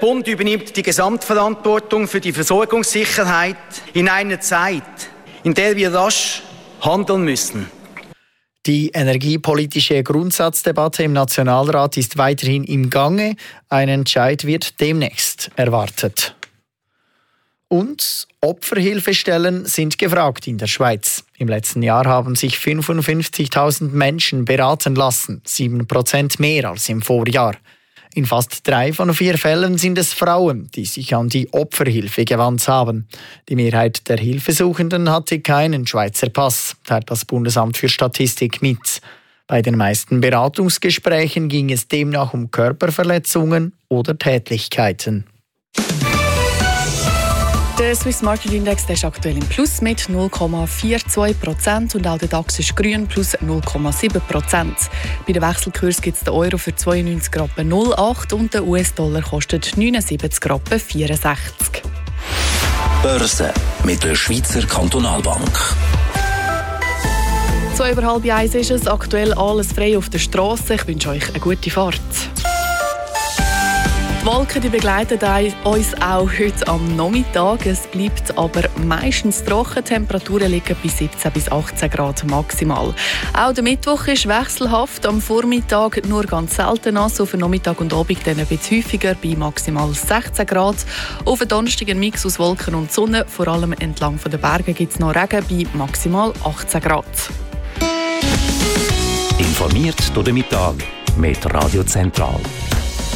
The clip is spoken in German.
Bund übernimmt die Gesamtverantwortung für die Versorgungssicherheit in einer Zeit, in der wir rasch handeln müssen. Die energiepolitische Grundsatzdebatte im Nationalrat ist weiterhin im Gange. Ein Entscheid wird demnächst erwartet. Und Opferhilfestellen sind gefragt in der Schweiz. Im letzten Jahr haben sich 55.000 Menschen beraten lassen, 7% mehr als im Vorjahr. In fast 3 von 4 Fällen sind es Frauen, die sich an die Opferhilfe gewandt haben. Die Mehrheit der Hilfesuchenden hatte keinen Schweizer Pass, teilt das Bundesamt für Statistik mit. Bei den meisten Beratungsgesprächen ging es demnach um Körperverletzungen oder Tätlichkeiten. Der Swiss Market Index ist aktuell im Plus mit 0,42% und auch der DAX ist grün plus 0,7%. Bei den Wechselkursen gibt es den Euro für 92 Rappen 0,8 und der US-Dollar kostet 79 Rappen 64. Börse mit der Schweizer Kantonalbank. 2:30 ist es. Aktuell alles frei auf der Strasse. Ich wünsche euch eine gute Fahrt. Die Wolken begleiten uns auch heute am Nachmittag. Es bleibt aber meistens trocken. Temperaturen liegen bei 17 bis 18 Grad maximal. Auch der Mittwoch ist wechselhaft. Am Vormittag nur ganz selten nass. Auf den Nachmittag und Abend dann ein bisschen häufiger bei maximal 16 Grad. Auf den Donnerstag ein Mix aus Wolken und Sonne. Vor allem entlang der Berge gibt es noch Regen bei maximal 18 Grad. Informiert durch den Mittag mit Radio Zentral.